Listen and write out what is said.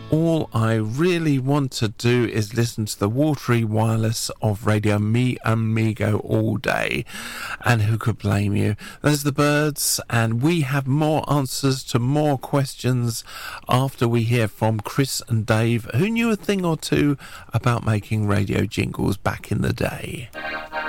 All I really want to do is listen to the watery wireless of Radio Me Amigo all day. And who could blame you? There's the Birds, and we have more answers to more questions after we hear from Chris and Dave, who knew a thing or two about making radio jingles back in the day.